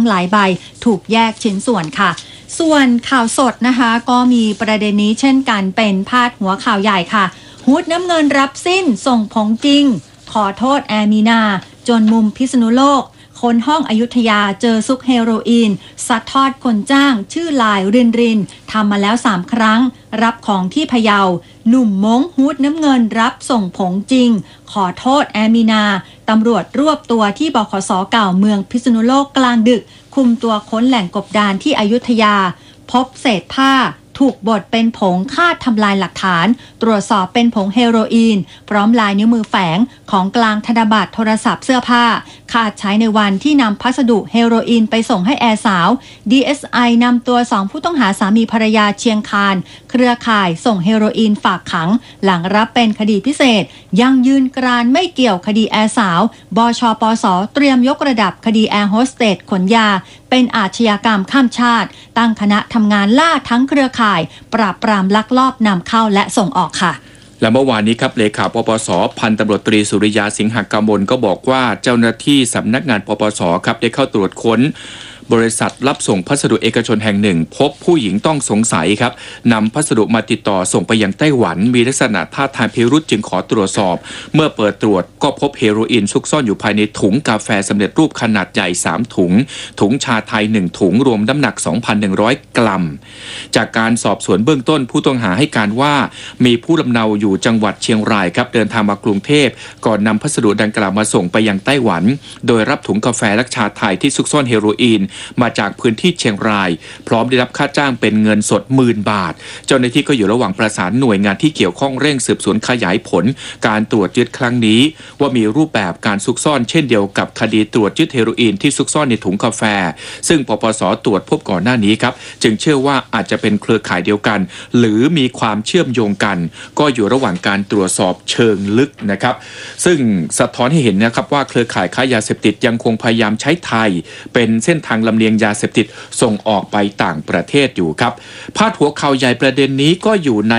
งหลายใบถูกแยกชิ้นส่วนค่ะส่วนข่าวสดนะคะก็มีประเด็นนี้เช่นกันเป็นพาดหัวข่าวใหญ่ค่ะฮูดน้ำเงินรับสิ้นส่งผงจริงขอโทษแอร์มีนาจนมุมพิษณุโลกคนห้องอยุธยาเจอซุกเฮโรอีนซัดทอดคนจ้างชื่อลายรินทำมาแล้ว3ครั้งรับของที่พะเยาหนุ่มม้งฮูดน้ำเงินรับส่งผงจริงขอโทษแอร์มีนาตำรวจรวบตัวที่บขส.เก่าเมืองพิษณุโลกกลางดึกคุมตัวค้นแหล่งกบดานที่อยุธยาพบเศษผ้าถูกบดเป็นผงคาดทำลายหลักฐานตรวจสอบเป็นผงเฮโรอีนพร้อมลายนิ้วมือแฝงของกลางธนบัตรโทรศัพท์เสื้อผ้าคาดใช้ในวันที่นำพัสดุเฮโรอีนไปส่งให้แอร์สาว DSI นำตัว2ผู้ต้องหาสามีภรรยาเชียงคานเครือข่ายส่งเฮโรอีนฝากขังหลังรับเป็นคดีพิเศษยังยืนกรานไม่เกี่ยวคดีแอร์สาวบชปส.เตรียมยกระดับคดีแอร์โฮสเตสขนยาเป็นอาชญากรรมข้ามชาติตั้งคณะทำงานล่าทั้งเครือข่ายปราบปรามลักลอบนำเข้าและส่งออกค่ะและเมื่อวานนี้ครับเลขาปปส.พันตำรวจตรีสุริยาสิงหกมลก็บอกว่าเจ้าหน้าที่สำนักงานปปส.ครับได้เข้าตรวจค้นบริษัทรับส่งพัสดุเอกชนแห่งหนึ่งพบผู้หญิงต้องสงสัยครับนำพัสดุมาติดต่อส่งไปยังไต้หวันมีลักษณะท่าทางพิรุธจึงขอตรวจสอบเมื่อเปิดตรวจก็พบเฮโรอีนซุกซ่อนอยู่ภายในถุงกาแฟสำเร็จรูปขนาดใหญ่3ถุงถุงชาไทย1ถุงรวมน้ำหนัก 2,100 กรัมจากการสอบสวนเบื้องต้นผู้ต้องหาให้การว่ามีผู้ลำเนาอยู่จังหวัดเชียงรายครับเดินทางมากรุงเทพก่อนนำพัสดุดังกล่าวมาส่งไปยังไต้หวันโดยรับถุงกาแฟและชาไทยที่ซุกซ่อนเฮโรอีนมาจากพื้นที่เชียงรายพร้อมได้รับค่าจ้างเป็นเงินสด10,000 บาทเจ้าหน้าที่ก็อยู่ระหว่างประสานหน่วยงานที่เกี่ยวข้องเร่งสืบสวนขยายผลการตรวจยึดครั้งนี้ว่ามีรูปแบบการซุกซ่อนเช่นเดียวกับคดีตรวจยึดเฮโรอีนที่ซุกซ่อนในถุงกาแฟซึ่งปปส.ตรวจพบก่อนหน้านี้ครับจึงเชื่อว่าอาจจะเป็นเครือข่ายเดียวกันหรือมีความเชื่อมโยงกันก็อยู่ระหว่างการตรวจสอบเชิงลึกนะครับซึ่งสะท้อนให้เห็นนะครับว่าเครือข่ายค้ายาเสพติดยังคงพยายามใช้ไทยเป็นเส้นทางลำเลียงยาเสพติดส่งออกไปต่างประเทศอยู่ครับพาดหัวข่าวใหญ่ประเด็นนี้ก็อยู่ใน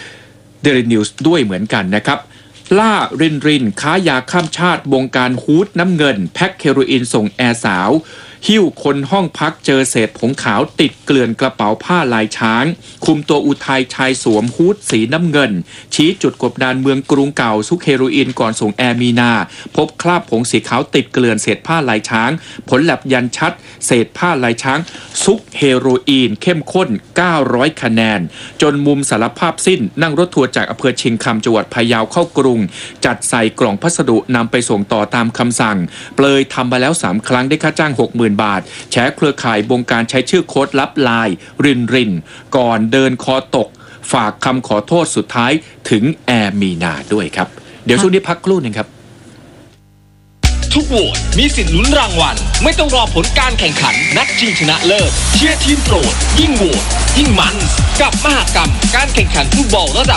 Daily News ด้วยเหมือนกันนะครับล่ารินค้ายาข้ามชาติบงการฮูดน้ำเงินแพ็คเฮโรอีนส่งแอร์สาวหิ้วคนห้องพักเจอเศษผงขาวติดเกลื่อนกระเป๋าผ้าลายช้างคุมตัวอุทัยชายสวมฮูดสีน้ำเงินชี้จุดกบดานเมืองกรุงเก่าซุกเฮโรอีนก่อนส่งแอร์มีนาพบคราบผงสีขาวติดเกลื่อนเศษผ้าลายช้างผลแลบยันชัดเศษผ้าลายช้างซุกเฮโรอีนเข้มข้น900คะแนนจนมุมสารภาพสิ้นนั่งรถทัวร์จากอำเภอเชียงคำจังหวัดพะเยาเข้ากรุงจัดใส่กล่องพัสดุนำไปส่งต่อตามคำสั่งเปลยทำมาแล้ว3ครั้งได้ค่าจ้าง 60,000 บาทแฉเครือข่ายบงการใช้ชื่อโค้ดลับไลน์รินก่อนเดินคอตกฝากคำขอโทษสุดท้ายถึงแอร์มีนาด้วยครับเดี๋ยวช่วงนี้พักครู่นึงครับทุกโหวตมีสิทธิ์ลุ้นรางวัลไม่ต้องรอผลการแข่งขันนัดชิงชนะเลิศเชียร์ทีมโปรดยิ่งโหวตยิ่งมันกับมหกรรมการแข่งขันฟุตบอลระดับ